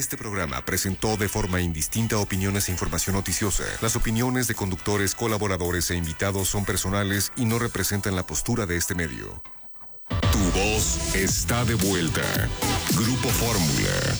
Este programa presentó de forma indistinta opiniones e información noticiosa. Las opiniones de conductores, colaboradores e invitados son personales y no representan la postura de este medio. Tu voz está de vuelta. Grupo Fórmula.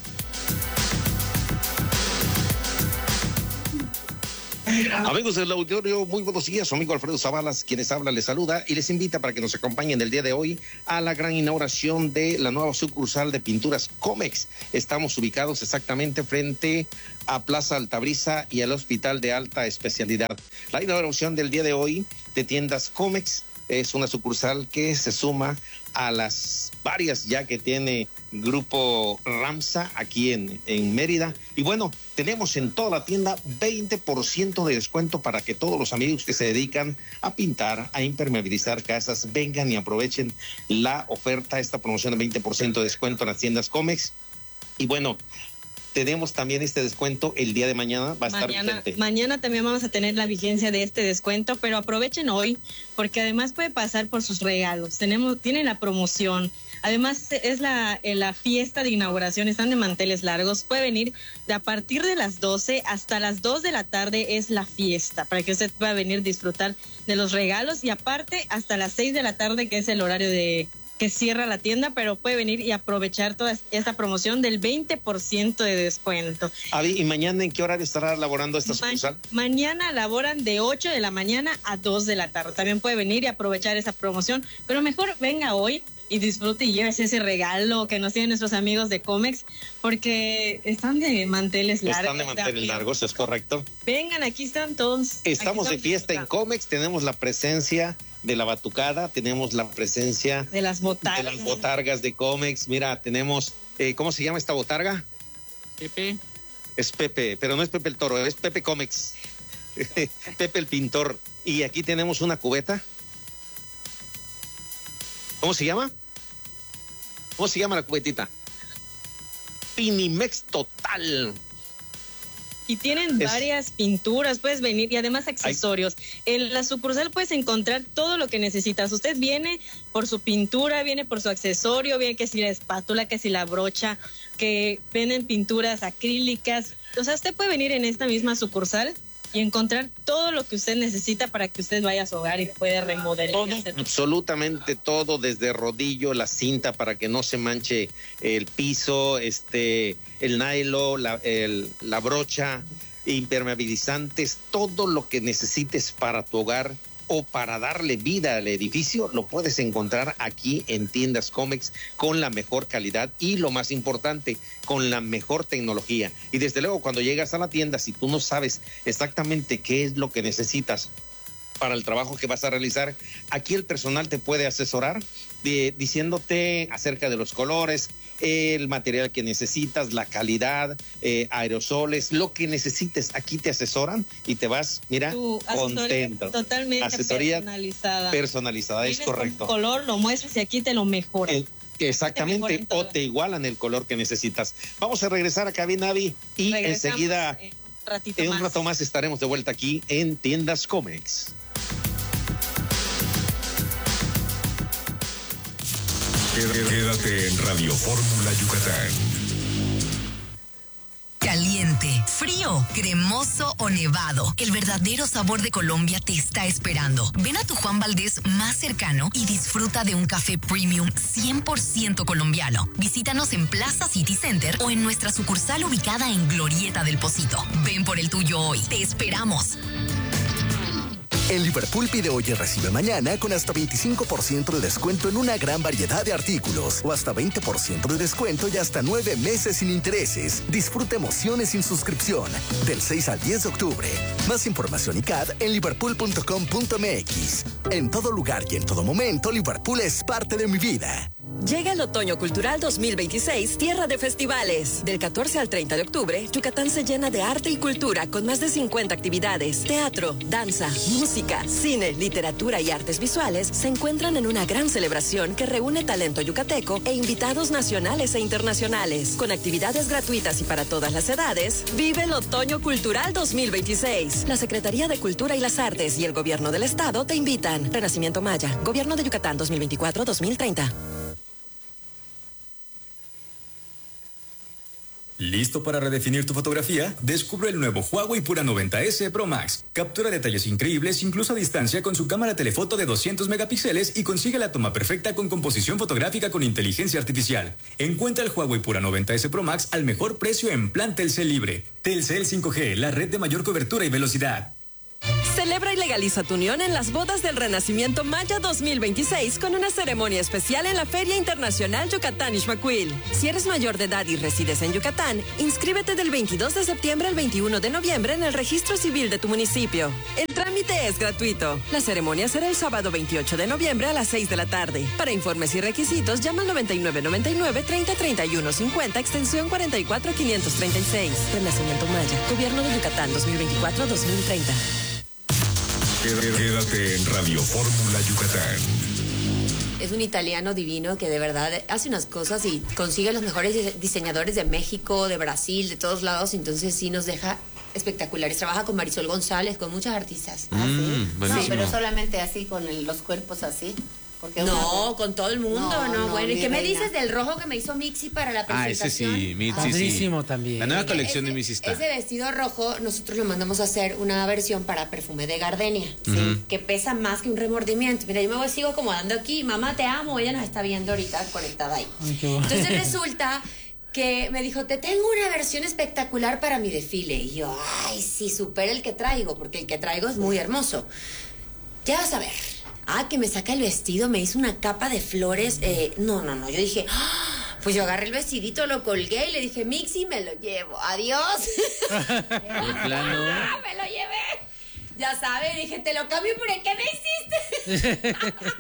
Amigos del auditorio, muy buenos días. Su amigo Alfredo Zavalas, quienes habla, les saluda y les invita para que nos acompañen el día de hoy a la gran inauguración de la nueva sucursal de pinturas Comex. Estamos ubicados exactamente frente a Plaza Altabrisa y al Hospital de Alta Especialidad. La inauguración del día de hoy de tiendas Comex es una sucursal que se suma a las varias ya que tiene Grupo Ramsa aquí en Mérida. Y bueno, tenemos en toda la tienda 20% de descuento para que todos los amigos que se dedican a pintar, a impermeabilizar casas, vengan y aprovechen la oferta, esta promoción de 20% de descuento en las tiendas Comex. Y bueno, tenemos también este descuento el día de mañana, va a estar vigente. Mañana también vamos a tener la vigencia de este descuento, pero aprovechen hoy, porque además puede pasar por sus regalos. Tienen la promoción. Además, es la fiesta de inauguración, están de manteles largos. Puede venir a partir de las 12 hasta las 2 de la tarde es la fiesta, para que usted pueda venir a disfrutar de los regalos. Y aparte, hasta las 6 de la tarde, que es el horario que cierra la tienda, pero puede venir y aprovechar toda esta promoción del 20% de descuento. ¿Y mañana en qué horario estará laborando esta sucursal? Mañana laboran de 8 de la mañana a 2 de la tarde. También puede venir y aprovechar esa promoción, pero mejor venga hoy y disfrute y llévese ese regalo que nos tienen nuestros amigos de Comex, porque están de manteles largos. Están de manteles largos, es correcto. Vengan, aquí están todos. Estamos de fiesta en Comex, tenemos la presencia de la batucada, tenemos la presencia de las botargas de Comex. Mira, tenemos, ¿cómo se llama esta botarga? Pepe. Es Pepe, pero no es Pepe el Toro, es Pepe Comex. Pepe el pintor. Y aquí tenemos una cubeta. ¿Cómo se llama? ¿Cómo se llama la cubetita? Pinimex Total. Y tienen varias pinturas, puedes venir, y además accesorios. En la sucursal puedes encontrar todo lo que necesitas. Usted viene por su pintura, viene por su accesorio, viene que si la espátula, que si la brocha, que venden pinturas acrílicas. O sea, usted puede venir en esta misma sucursal y encontrar todo lo que usted necesita para que usted vaya a su hogar y pueda remodelar. Todo, absolutamente todo, desde rodillo, la cinta para que no se manche el piso, el nylon, la brocha, impermeabilizantes, todo lo que necesites para tu hogar o para darle vida al edificio, lo puedes encontrar aquí en tiendas Comex con la mejor calidad y lo más importante, con la mejor tecnología. Y desde luego, cuando llegas a la tienda, si tú no sabes exactamente qué es lo que necesitas para el trabajo que vas a realizar, aquí el personal te puede asesorar diciéndote acerca de los colores, el material que necesitas, la calidad, aerosoles, lo que necesites. Aquí te asesoran y te vas, mira, contento. Totalmente asesoría personalizada, es correcto. Color lo muestras y aquí te lo mejoran. Exactamente, o te igualan el color que necesitas. Vamos a regresar a cabina, Avi, y enseguida, en un rato más, estaremos de vuelta aquí en Tiendas Comex. Quédate en Radio Fórmula Yucatán. Caliente, frío, cremoso o nevado. El verdadero sabor de Colombia te está esperando. Ven a tu Juan Valdez más cercano y disfruta de un café premium 100% colombiano. Visítanos en Plaza City Center o en nuestra sucursal ubicada en Glorieta del Pocito. Ven por el tuyo hoy. Te esperamos. En Liverpool pide hoy y recibe mañana con hasta 25% de descuento en una gran variedad de artículos o hasta 20% de descuento y hasta 9 meses sin intereses. Disfruta emociones sin suscripción del 6 al 10 de octubre. Más información y CAD en liverpool.com.mx. En todo lugar y en todo momento, Liverpool es parte de mi vida. Llega el Otoño Cultural 2026, tierra de festivales. Del 14 al 30 de octubre, Yucatán se llena de arte y cultura con más de 50 actividades. Teatro, danza, música, cine, literatura y artes visuales se encuentran en una gran celebración que reúne talento yucateco e invitados nacionales e internacionales. Con actividades gratuitas y para todas las edades, vive el Otoño Cultural 2026. La Secretaría de Cultura y las Artes y el Gobierno del Estado te invitan. Renacimiento Maya, Gobierno de Yucatán 2024-2030. ¿Listo para redefinir tu fotografía? Descubre el nuevo Huawei Pura 90S Pro Max. Captura detalles increíbles incluso a distancia con su cámara telefoto de 200 megapíxeles y consigue la toma perfecta con composición fotográfica con inteligencia artificial. Encuentra el Huawei Pura 90S Pro Max al mejor precio en plan Telcel Libre. Telcel 5G, la red de mayor cobertura y velocidad. Celebra y legaliza tu unión en las bodas del Renacimiento Maya 2026 con una ceremonia especial en la Feria Internacional Yucatán Ixmaquil. Si eres mayor de edad y resides en Yucatán, inscríbete del 22 de septiembre al 21 de noviembre en el registro civil de tu municipio. El trámite es gratuito. La ceremonia será el sábado 28 de noviembre a las 6 de la tarde. Para informes y requisitos, llama al 9999-303150, extensión 44536. Renacimiento Maya, Gobierno de Yucatán 2024-2030. Quédate en Radio Fórmula Yucatán. Es un italiano divino que de verdad hace unas cosas y consigue los mejores diseñadores de México, de Brasil, de todos lados. Entonces sí nos deja espectaculares. Trabaja con Marisol González, con muchas artistas. ¿Sí? No, pero solamente así, con los cuerpos así. No, con todo el mundo, no. Bueno, ¿y qué me dices del rojo que me hizo Mixi para la presentación? Ese sí, Mixi, sí. También. La nueva colección de Mixi está. Ese vestido rojo, nosotros lo mandamos a hacer una versión para perfume de gardenia, que pesa más que un remordimiento. Mira, yo me sigo acomodando aquí, mamá, te amo, ella nos está viendo ahorita conectada ahí. Entonces resulta que me dijo, te tengo una versión espectacular para mi desfile. Y yo, ay, sí, supera el que traigo, porque el que traigo es muy hermoso. Ya vas a ver. Que me saca el vestido, me hizo una capa de flores. No, yo dije, pues yo agarré el vestidito, lo colgué y le dije, Mixi, me lo llevo, adiós. ¿De plano? Me lo llevé. Ya sabes, dije, te lo cambio por el que me hiciste.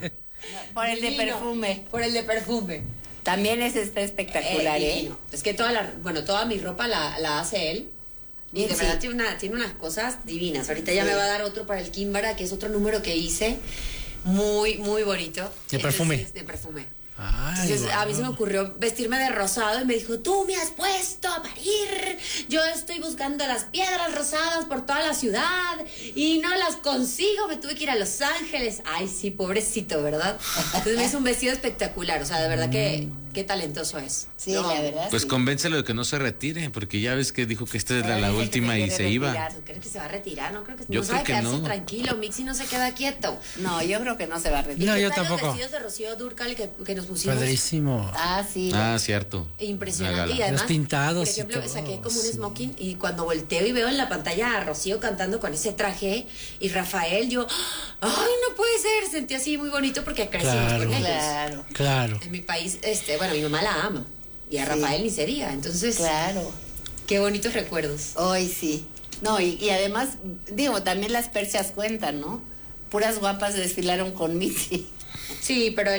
Por el de perfume. Por el de perfume. También ese está espectacular, Es que toda mi ropa la hace él. Y de verdad tiene unas cosas divinas. Ahorita ya me va a dar otro para el Kimbara, que es otro número que hice. Muy, muy bonito. ¿De perfume? De perfume. Entonces a mí se me ocurrió vestirme de rosado y me dijo, tú me has puesto a parir. Yo estoy buscando las piedras rosadas por toda la ciudad y no las consigo. Me tuve que ir a Los Ángeles. Ay, sí, pobrecito, ¿verdad? Entonces me hizo un vestido espectacular. O sea, de verdad que qué talentoso es. Sí, la verdad. Pues convéncelo de que no se retire, porque ya ves que dijo que esta es la última y se iba. ¿Tú crees que se va a retirar? No creo que yo no creo sabe que quedarse no. Tranquilo. Mixi no se queda quieto. No, yo creo que no se va a retirar. No, yo tampoco. Los vestidos de Rocío Dúrcal que nos pusimos. Padrísimo. Sí. Cierto. Impresionante. Y además, los tintados. por ejemplo, saqué como un smoking y cuando volteo y veo en la pantalla a Rocío cantando con ese traje y Rafael, yo, ay, no puede ser. Sentí así muy bonito porque crecimos con ellos. Claro. En mi país, mi mamá la ama. Y a Rafael ni se diga. Entonces, claro. Qué bonitos recuerdos. Hoy sí. No, y además, digo, también las perchas cuentan, ¿no? Puras guapas desfilaron con Mixi. Sí, pero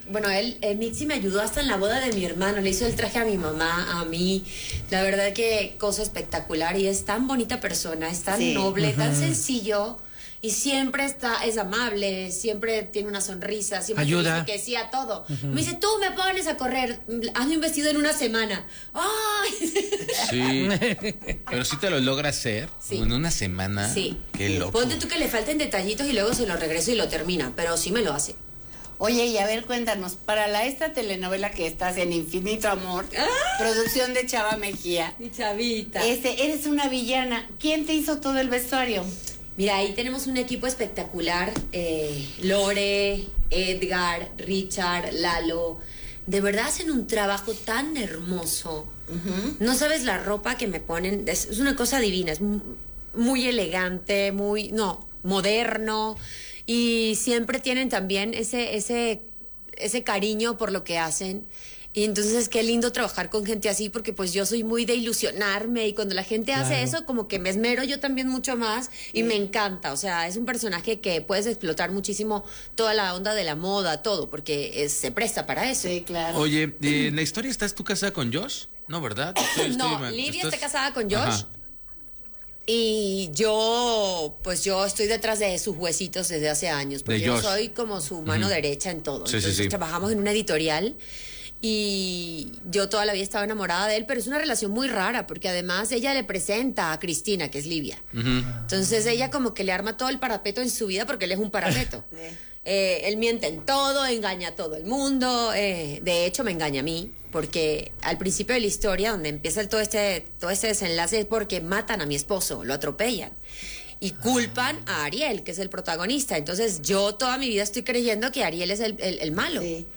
Mixi me ayudó hasta en la boda de mi hermano, le hizo el traje a mi mamá, a mí, la verdad que cosa espectacular y es tan bonita persona, es tan noble, tan sencillo y siempre es amable, siempre tiene una sonrisa, siempre ayuda. dice que sí a todo. Me dice, tú me pones a correr, hazme un vestido en una semana. ¡Ay! Sí, pero sí te lo logra hacer en una semana. Sí. Qué loco. Ponte tú que le falten detallitos y luego se lo regreso y lo termina, pero sí me lo hace. Oye, y a ver, cuéntanos, para esta telenovela que estás en Infinito Amor, producción de Chava Mejía. Mi chavita. Eres una villana. ¿Quién te hizo todo el vestuario? Mira, ahí tenemos un equipo espectacular. Lore, Edgar, Richard, Lalo. De verdad hacen un trabajo tan hermoso. No sabes la ropa que me ponen. Es una cosa divina. Es muy elegante, moderno. Y siempre tienen también ese cariño por lo que hacen. Y entonces qué lindo trabajar con gente así, porque pues yo soy muy de ilusionarme y cuando la gente hace eso, como que me esmero yo también mucho más y me encanta. O sea, es un personaje que puedes explotar muchísimo toda la onda de la moda, todo, porque se presta para eso. Sí, claro. Oye, ¿en la historia estás tú casada con Josh? No, ¿verdad? Lidia está casada con Josh. Ajá. Y yo estoy detrás de sus huesitos desde hace años, porque yo soy como su mano derecha en todo. Entonces trabajamos en una editorial y yo toda la vida estaba enamorada de él, pero es una relación muy rara, porque además ella le presenta a Cristina, que es Livia. Entonces ella como que le arma todo el parapeto en su vida, porque él es un parapeto. Él miente en todo, engaña a todo el mundo, de hecho me engaña a mí, porque al principio de la historia, donde empieza todo este desenlace, es porque matan a mi esposo, lo atropellan. Y culpan a Ariel, que es el protagonista. Entonces yo toda mi vida estoy creyendo que Ariel es el malo. Sí.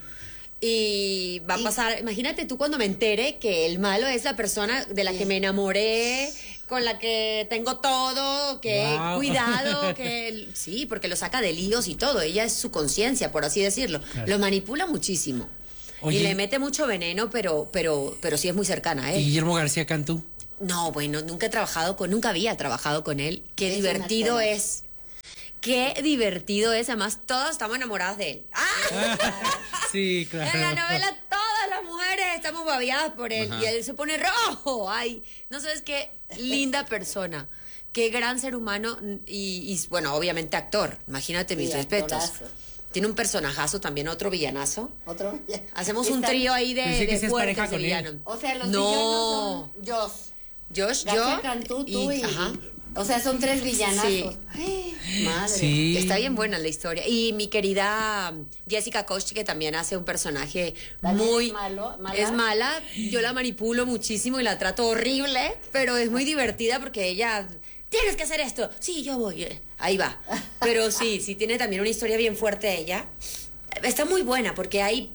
Y va a pasar, imagínate tú cuando me entere que el malo es la persona de la que me enamoré, con la que tengo todo, que he cuidado, sí, porque lo saca de líos y todo. Ella es su conciencia, por así decirlo. Claro. Lo manipula muchísimo. Oye, y le mete mucho veneno, pero sí es muy cercana a él. ¿Y Guillermo García Cantú? No, bueno, nunca había trabajado con él. Qué divertido es. Qué divertido es. Además, todos estamos enamorados de él. ¡Ah! Sí, claro. En la novela todas las mujeres estamos babiadas por él. Ajá. Y él se pone rojo. Ay, no sabes qué linda persona. Qué gran ser humano. Y bueno, obviamente actor. Imagínate, mis respetos. Actorazo. Tiene un personajazo también, otro villanazo. ¿Otro? Hacemos un trío ahí de fuertes de villanos. O sea, los villanos son Josh, yo Cantú, tú y o sea, son 3 villanazos. Sí. Ay, madre. Sí. Está bien buena la historia. Y mi querida Jessica Koschi, que también hace un personaje muy... Es mala. Yo la manipulo muchísimo y la trato horrible, pero es muy divertida porque ella... Tienes que hacer esto. Sí, yo voy. Ahí va. Pero sí tiene también una historia bien fuerte ella. Está muy buena porque hay...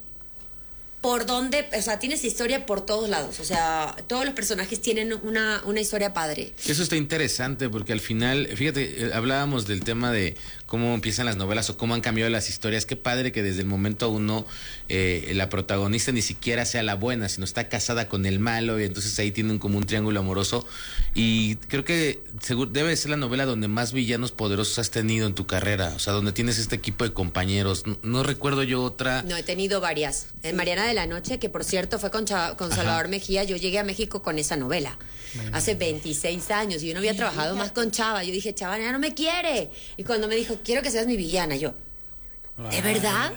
por donde, o sea, tienes historia por todos lados, o sea, todos los personajes tienen una historia padre. Eso está interesante porque al final, fíjate, hablábamos del tema de cómo empiezan las novelas o cómo han cambiado las historias. Qué padre que desde el momento uno la protagonista ni siquiera sea la buena, sino está casada con el malo y entonces ahí tienen como un triángulo amoroso. Y creo que debe ser la novela donde más villanos poderosos has tenido en tu carrera, o sea, donde tienes este equipo de compañeros. No recuerdo yo otra. No, he tenido varias. En Mariana de la Noche, que por cierto fue con Salvador Mejía. Yo llegué a México con esa novela hace 26 años y yo no había trabajado más con Chava. Yo dije, Chava ya no me quiere. Y cuando me dijo, quiero que seas mi villana, yo, ¿de verdad?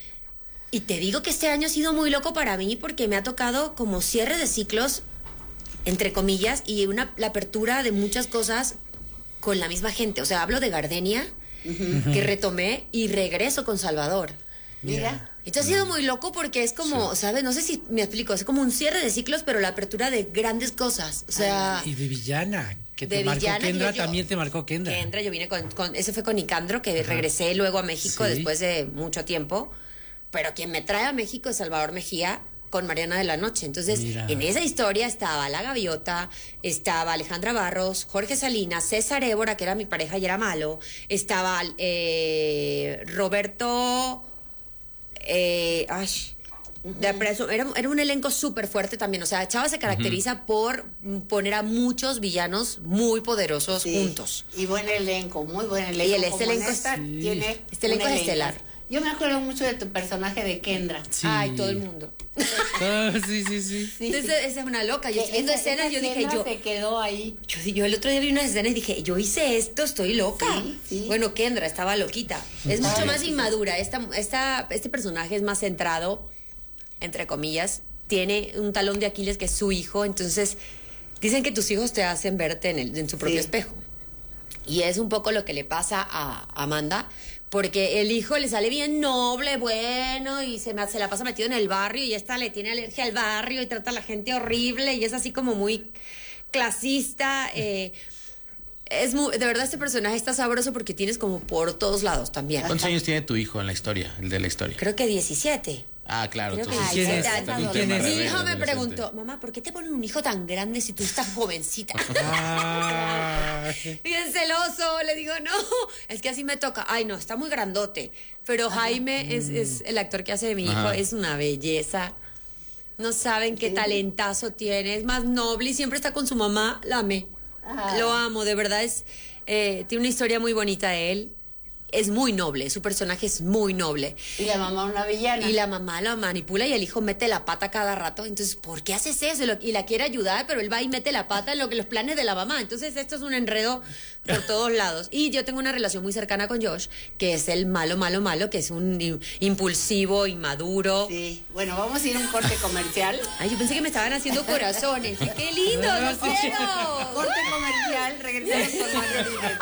Y te digo que este año ha sido muy loco para mí porque me ha tocado como cierre de ciclos, entre comillas, y la apertura de muchas cosas con la misma gente. O sea, hablo de Gardenia, que retomé y regreso con Salvador. Mira. Esto ha sido muy loco porque es como, ¿sabes? No sé si me explico, es como un cierre de ciclos, pero la apertura de grandes cosas. O sea. Y de villana, que te marcó Kendra, también te marcó Kendra. Kendra, yo vine ese fue con Nicandro, que regresé luego a México después de mucho tiempo. Pero quien me trae a México es Salvador Mejía con Mariana de la Noche. Entonces, en esa historia estaba La Gaviota, estaba Alejandra Barros, Jorge Salinas, César Évora, que era mi pareja y era malo, estaba Roberto... era un elenco súper fuerte también. O sea, Chava se caracteriza por poner a muchos villanos muy poderosos juntos. Y buen elenco, muy buen elenco. Y este elenco es estelar. Yo me acuerdo mucho de tu personaje de Kendra. Sí. Ay, todo el mundo. Sí. Entonces, esa es una loca. Yo viendo escenas, yo dije, se quedó ahí. Yo el otro día vi unas escenas y dije, yo hice esto, estoy loca. Sí. Bueno, Kendra estaba loquita. Es mucho más inmadura. Este personaje es más centrado, entre comillas. Tiene un talón de Aquiles que es su hijo. Entonces, dicen que tus hijos te hacen verte en su propio espejo. Y es un poco lo que le pasa a Amanda. Porque el hijo le sale bien noble, bueno, y se la pasa metido en el barrio, y esta le tiene alergia al barrio y trata a la gente horrible, y es así como muy clasista. De verdad, este personaje está sabroso porque tienes como por todos lados también. ¿Cuántos años tiene tu hijo en la historia, el de la historia? Creo que 17. Ah, claro. Mi hijo me preguntó, mamá, ¿por qué te ponen un hijo tan grande si tú estás jovencita? Bien celoso, le digo, no, es que así me toca. Ay, no, está muy grandote. Pero Jaime es el actor que hace de mi hijo, es una belleza. No saben qué talentazo tiene, es más noble y siempre está con su mamá, la amé. Lo amo, de verdad, tiene una historia muy bonita de él. Es muy noble, su personaje es muy noble. Y la mamá una villana. Y la mamá la manipula y el hijo mete la pata cada rato. Entonces, ¿por qué haces eso? Y la quiere ayudar, pero él va y mete la pata en los planes de la mamá. Entonces, esto es un enredo por todos lados. Y yo tengo una relación muy cercana con Josh, que es el malo, que es un impulsivo, inmaduro. Sí, bueno, vamos a ir a un corte comercial. Ay, yo pensé que me estaban haciendo corazones. ¡Qué lindo! ¡No quiero! Corte comercial, regresamos con Mario Libre.